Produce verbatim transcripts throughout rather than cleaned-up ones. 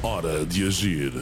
Hora de agir.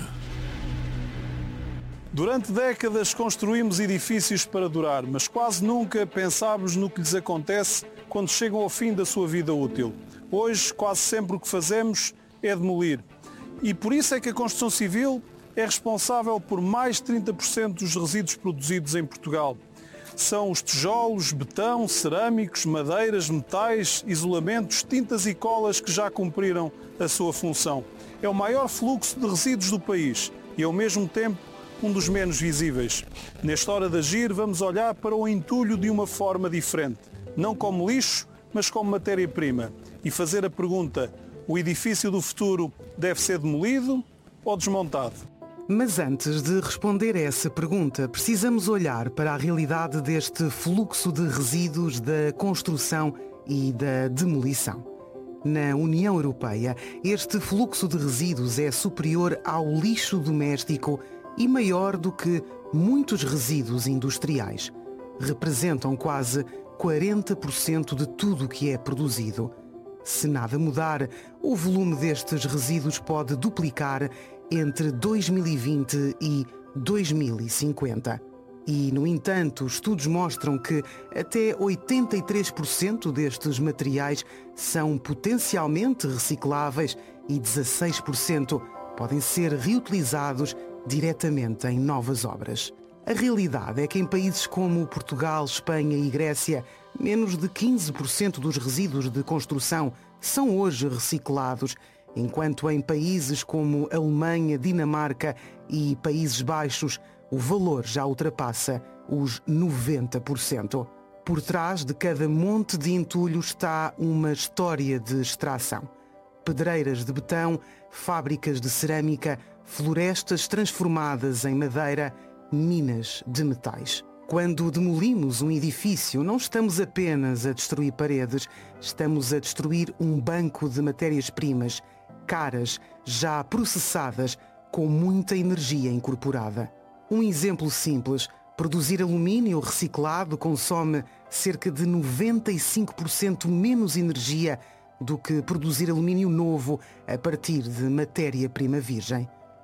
Durante décadas construímos edifícios para durar, mas quase nunca pensámos no que lhes acontece quando chegam ao fim da sua vida útil. Hoje, quase sempre o que fazemos é demolir. E por isso é que a construção civil é responsável por mais de trinta por cento dos resíduos produzidos em Portugal. São os tijolos, betão, cerâmicos, madeiras, metais, isolamentos, tintas e colas que já cumpriram a sua função. É o maior fluxo de resíduos do país e, ao mesmo tempo, um dos menos visíveis. Nesta Hora de Agir, vamos olhar para o entulho de uma forma diferente. Não como lixo, mas como matéria-prima. E fazer a pergunta: o edifício do futuro deve ser demolido ou desmontado? Mas antes de responder a essa pergunta, precisamos olhar para a realidade deste fluxo de resíduos da construção e da demolição. Na União Europeia, este fluxo de resíduos é superior ao lixo doméstico e maior do que muitos resíduos industriais. Representam quase quarenta por cento de tudo o que é produzido. Se nada mudar, o volume destes resíduos pode duplicar entre dois mil e vinte e dois mil e cinquenta. E, no entanto, estudos mostram que até oitenta e três por cento destes materiais são potencialmente recicláveis e dezasseis por cento podem ser reutilizados diretamente em novas obras. A realidade é que em países como Portugal, Espanha e Grécia, menos de quinze por cento dos resíduos de construção são hoje reciclados, enquanto em países como Alemanha, Dinamarca e Países Baixos, o valor já ultrapassa os noventa por cento. Por trás de cada monte de entulho está uma história de extração. Pedreiras de betão, fábricas de cerâmica, florestas transformadas em madeira, minas de metais. Quando demolimos um edifício, não estamos apenas a destruir paredes, estamos a destruir um banco de matérias-primas, caras, já processadas, com muita energia incorporada. Um exemplo simples: produzir alumínio reciclado consome cerca de noventa e cinco por cento menos energia do que produzir alumínio novo a partir de matéria-prima virgem.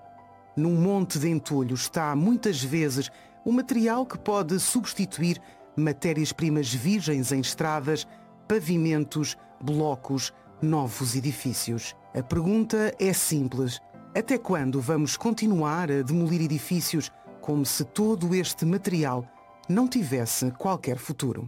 Num monte de entulho está, muitas vezes, o material que pode substituir matérias-primas virgens em estradas, pavimentos, blocos, novos edifícios. A pergunta é simples: até quando vamos continuar a demolir edifícios como se todo este material não tivesse qualquer futuro?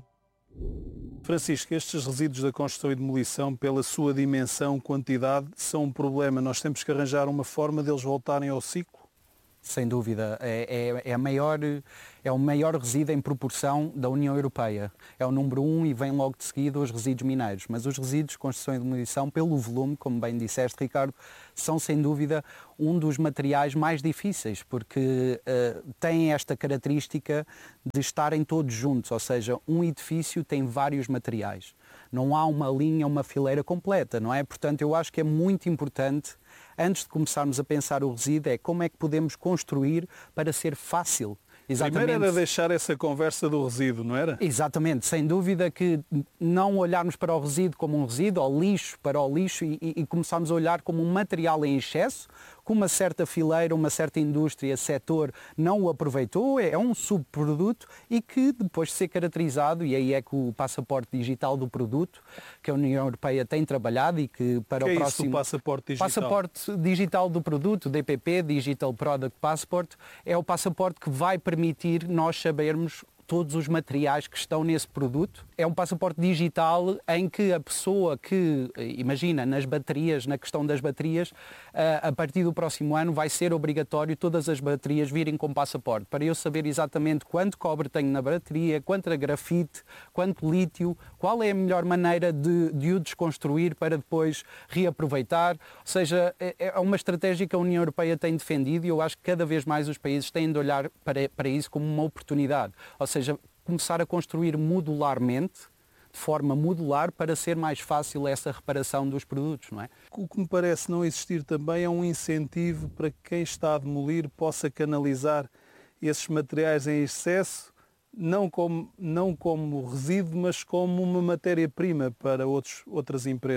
Francisco, estes resíduos da construção e demolição, pela sua dimensão, quantidade, são um problema. Nós temos que arranjar uma forma deles voltarem ao ciclo? Sem dúvida, é, é, é, a maior, é o maior resíduo em proporção da União Europeia. É o número um e vem logo de seguida os resíduos mineiros. Mas os resíduos de construção e demolição, pelo volume, como bem disseste, Ricardo, são sem dúvida um dos materiais mais difíceis, porque uh, têm esta característica de estarem todos juntos, ou seja, um edifício tem vários materiais. Não há uma linha, uma fileira completa, não é? Portanto, eu acho que é muito importante, antes de começarmos a pensar o resíduo, é como é que podemos construir para ser fácil. Exatamente. Primeiro era deixar essa conversa do resíduo, não era? Exatamente, sem dúvida que não olharmos para o resíduo como um resíduo, ou lixo para o lixo, e, e começarmos a olhar como um material em excesso, que uma certa fileira, uma certa indústria, setor não o aproveitou, é um subproduto e que depois de ser caracterizado, e aí é que o passaporte digital do produto, que a União Europeia tem trabalhado e que para que o é próximo... Isso, o passaporte digital? Passaporte digital do produto, D P P, Digital Product Passport, é o passaporte que vai permitir nós sabermos todos os materiais que estão nesse produto. É um passaporte digital em que a pessoa que, imagina, nas baterias, na questão das baterias, a partir do próximo ano vai ser obrigatório todas as baterias virem com passaporte, para eu saber exatamente quanto cobre tenho na bateria, quanto grafite, quanto lítio, qual é a melhor maneira de, de o desconstruir para depois reaproveitar. Ou seja, é uma estratégia que a União Europeia tem defendido e eu acho que cada vez mais os países têm de olhar para, para isso como uma oportunidade. Ou seja, seja, começar a construir modularmente, de forma modular, para ser mais fácil essa reparação dos produtos, não é? O que me parece não existir também é um incentivo para que quem está a demolir possa canalizar esses materiais em excesso, não como, não como resíduo, mas como uma matéria-prima para outros, outras empresas.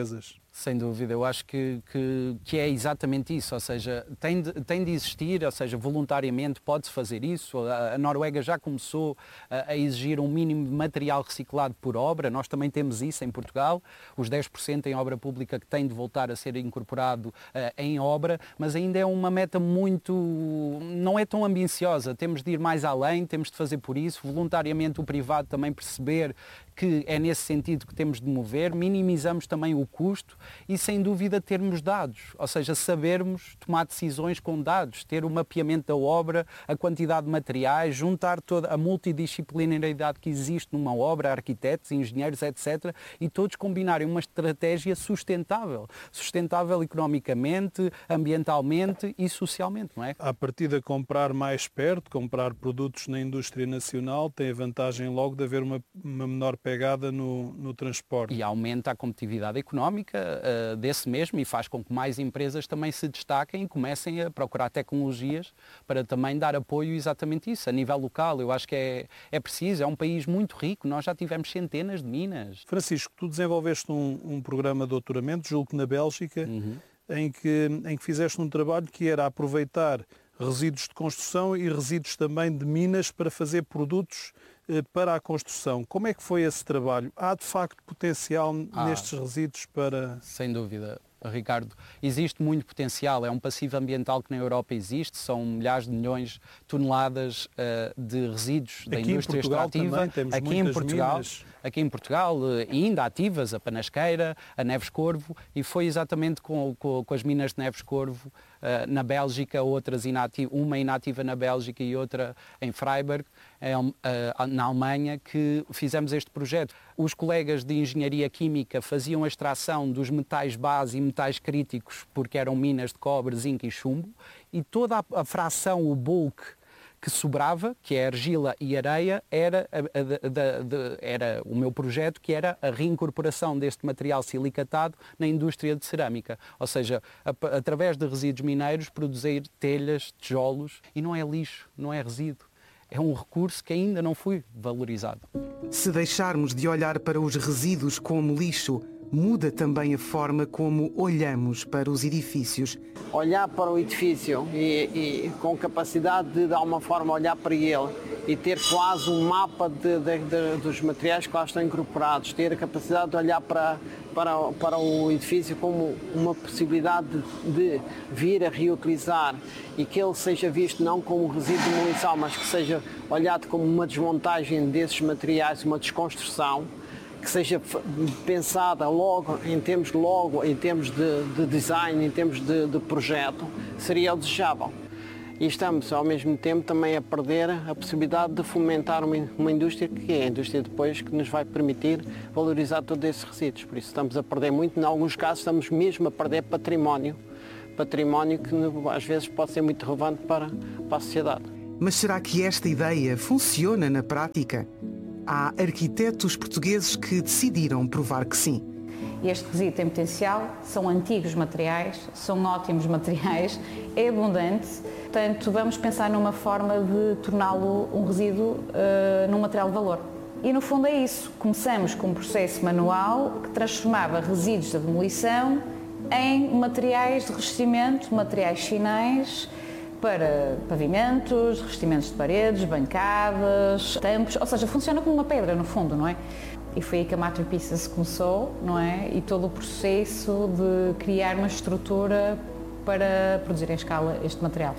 Sem dúvida, eu acho que, que, que é exatamente isso, ou seja, tem de, tem de existir, ou seja, voluntariamente pode-se fazer isso. A, a Noruega já começou a, a exigir um mínimo de material reciclado por obra, nós também temos isso em Portugal, os dez por cento em obra pública que tem de voltar a ser incorporado uh, em obra, mas ainda é uma meta muito, não é tão ambiciosa, temos de ir mais além, temos de fazer por isso, voluntariamente o privado também perceber que é nesse sentido que temos de mover, minimizamos também o custo e, sem dúvida, termos dados, ou seja, sabermos tomar decisões com dados, ter o mapeamento da obra, a quantidade de materiais, juntar toda a multidisciplinaridade que existe numa obra, arquitetos, engenheiros, etcétera, e todos combinarem uma estratégia sustentável, sustentável economicamente, ambientalmente e socialmente, não é? À partida, comprar mais perto, comprar produtos na indústria nacional, tem a vantagem logo de haver uma, uma menor pegada no, no transporte. E aumenta a competitividade económica uh, desse mesmo e faz com que mais empresas também se destaquem e comecem a procurar tecnologias para também dar apoio exatamente isso. A nível local, eu acho que é, é preciso, é um país muito rico, nós já tivemos centenas de minas. Francisco, tu desenvolveste um, um programa de doutoramento, julgo que na Bélgica, uhum. em, que, em que fizeste um trabalho que era aproveitar resíduos de construção e resíduos também de minas para fazer produtos para a construção. Como é que foi esse trabalho? Há de facto potencial ah, nestes resíduos para... Sem dúvida, Ricardo. Existe muito potencial, é um passivo ambiental que na Europa existe, são milhares de milhões de toneladas uh, de resíduos da aqui indústria em Portugal extrativa. Também temos aqui em Portugal, minas. aqui em Portugal, uh, ainda ativas, a Panasqueira, a Neves Corvo, e foi exatamente com, com, com as minas de Neves Corvo uh, na Bélgica, outras inativa, uma inativa na Bélgica e outra em Freiberg, na Alemanha, que fizemos este projeto. Os colegas de engenharia química faziam a extração dos metais base e metais críticos, porque eram minas de cobre, zinco e chumbo, e toda a, a fração, o bulk que sobrava, que é argila e areia, era, a, a, a, a, era o meu projeto, que era a reincorporação deste material silicatado na indústria de cerâmica. Ou seja, a, através de resíduos mineiros, produzir telhas, tijolos, e não é lixo, não é resíduo. É um recurso que ainda não foi valorizado. Se deixarmos de olhar para os resíduos como lixo, muda também a forma como olhamos para os edifícios. Olhar para o edifício e, e com capacidade de, de alguma forma, olhar para ele e ter quase um mapa de, de, de, dos materiais que lá estão incorporados, ter a capacidade de olhar para, para, para o edifício como uma possibilidade de, de vir a reutilizar e que ele seja visto não como um resíduo de demolição, mas que seja olhado como uma desmontagem desses materiais, uma desconstrução, que seja pensada logo em termos, logo, em termos de, de design, em termos de, de projeto, seria o desejável. E estamos, ao mesmo tempo, também a perder a possibilidade de fomentar uma, uma indústria que é a indústria depois que nos vai permitir valorizar todos esses resíduos. Por isso estamos a perder muito, em alguns casos estamos mesmo a perder património, património que às vezes pode ser muito relevante para, para a sociedade. Mas será que esta ideia funciona na prática? Há arquitetos portugueses que decidiram provar que sim. Este resíduo tem potencial, são antigos materiais, são ótimos materiais, é abundante, portanto vamos pensar numa forma de torná-lo um resíduo uh, num material de valor. E no fundo é isso, começamos com um processo manual que transformava resíduos da demolição em materiais de revestimento, materiais finais, para pavimentos, revestimentos de paredes, bancadas, tampos, ou seja, funciona como uma pedra no fundo, não é? E foi aí que a Masterpieces começou, não é? E todo o processo de criar uma estrutura para produzir em escala este material.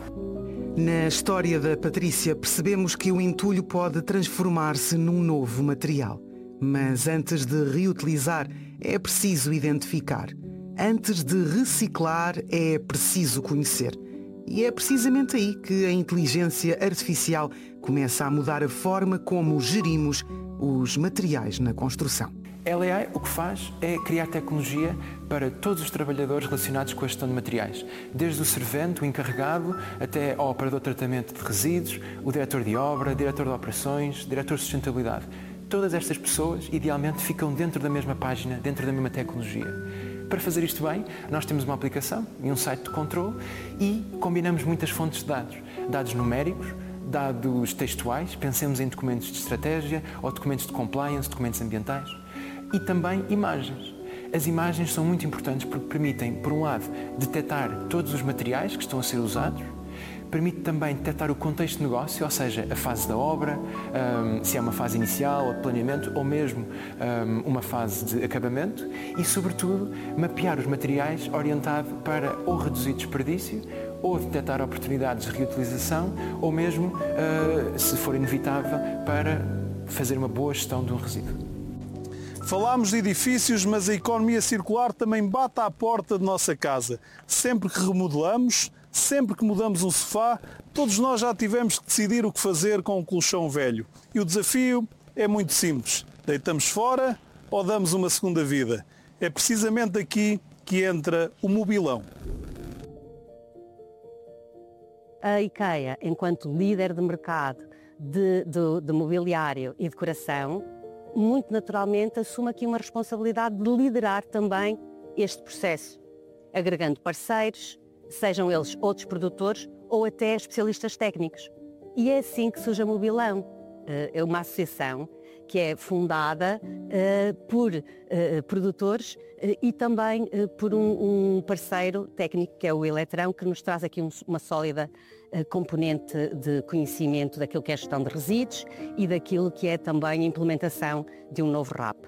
Na história da Patrícia percebemos que o entulho pode transformar-se num novo material. Mas antes de reutilizar é preciso identificar. Antes de reciclar é preciso conhecer. E é precisamente aí que a inteligência artificial começa a mudar a forma como gerimos os materiais na construção. A L A I o que faz é criar tecnologia para todos os trabalhadores relacionados com a gestão de materiais, desde o servente, o encarregado, até ao operador de tratamento de resíduos, o diretor de obra, diretor de operações, diretor de sustentabilidade. Todas estas pessoas, idealmente, ficam dentro da mesma página, dentro da mesma tecnologia. Para fazer isto bem, nós temos uma aplicação e um site de controle e combinamos muitas fontes de dados. Dados numéricos, dados textuais, pensemos em documentos de estratégia ou documentos de compliance, documentos ambientais, e também imagens. As imagens são muito importantes porque permitem, por um lado, detectar todos os materiais que estão a ser usados, permite também detectar o contexto de negócio, ou seja, a fase da obra, um, se é uma fase inicial ou de planeamento, ou mesmo um, uma fase de acabamento, e, sobretudo, mapear os materiais orientado para ou reduzir desperdício, ou detectar oportunidades de reutilização, ou mesmo, uh, se for inevitável, para fazer uma boa gestão de um resíduo. Falámos de edifícios, mas a economia circular também bate à porta de nossa casa. Sempre que remodelamos, sempre que mudamos um sofá, todos nós já tivemos que decidir o que fazer com o colchão velho. E o desafio é muito simples. Deitamos fora ou damos uma segunda vida? É precisamente aqui que entra o mobilão. A IKEA, enquanto líder de mercado de, de, de mobiliário e decoração, muito naturalmente assume aqui uma responsabilidade de liderar também este processo, agregando parceiros, sejam eles outros produtores ou até especialistas técnicos. E é assim que surge a Mobilão, é uma associação que é fundada uh, por uh, produtores uh, e também uh, por um, um parceiro técnico, que é o Eletrão, que nos traz aqui um, uma sólida uh, componente de conhecimento daquilo que é a gestão de resíduos e daquilo que é também a implementação de um novo R A P.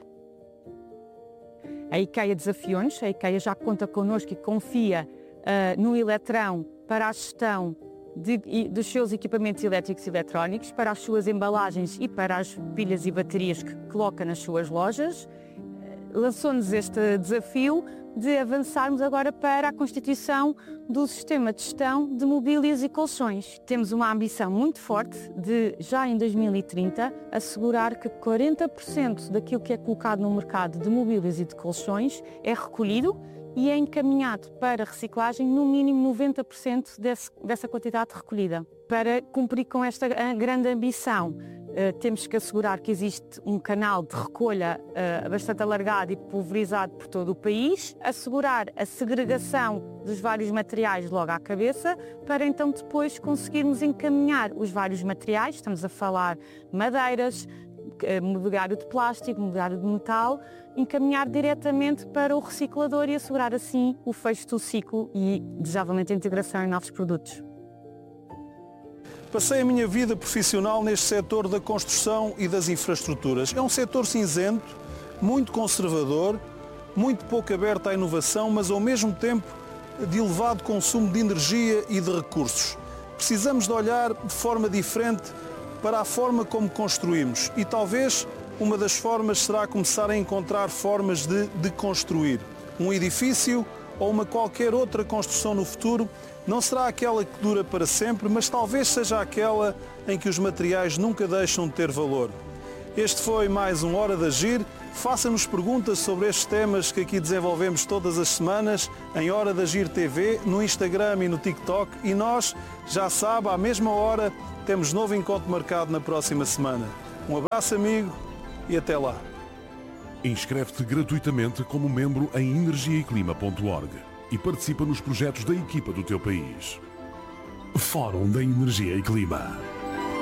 A IKEA desafia-nos, a IKEA já conta connosco e confia uh, no Eletrão para a gestão De, dos seus equipamentos elétricos e eletrónicos, para as suas embalagens e para as pilhas e baterias que coloca nas suas lojas. Lançou-nos este desafio de avançarmos agora para a constituição do sistema de gestão de mobílias e colchões. Temos uma ambição muito forte de, já em dois mil e trinta, assegurar que quarenta por cento daquilo que é colocado no mercado de mobílias e de colchões é recolhido e é encaminhado para reciclagem, no mínimo noventa por cento desse, dessa quantidade recolhida. Para cumprir com esta grande ambição, uh, temos que assegurar que existe um canal de recolha uh, bastante alargado e pulverizado por todo o país, assegurar a segregação dos vários materiais logo à cabeça, para então depois conseguirmos encaminhar os vários materiais, estamos a falar madeiras, mobiliário de plástico, mobiliário de metal, encaminhar diretamente para o reciclador e assegurar assim o fecho do ciclo e, desejavelmente, a integração em novos produtos. Passei a minha vida profissional neste setor da construção e das infraestruturas. É um setor cinzento, muito conservador, muito pouco aberto à inovação, mas ao mesmo tempo de elevado consumo de energia e de recursos. Precisamos de olhar de forma diferente para a forma como construímos e talvez uma das formas será começar a encontrar formas de deconstruir. Um edifício ou uma qualquer outra construção no futuro não será aquela que dura para sempre, mas talvez seja aquela em que os materiais nunca deixam de ter valor. Este foi mais um Hora de Agir. Faça-nos perguntas sobre estes temas que aqui desenvolvemos todas as semanas em Hora de Agir T V, no Instagram e no TikTok. E nós, já sabe, à mesma hora, temos novo encontro marcado na próxima semana. Um abraço, amigo, e até lá. Inscreve-te gratuitamente como membro em energia e clima ponto org e participa nos projetos da equipa do teu país. Fórum da Energia e Clima.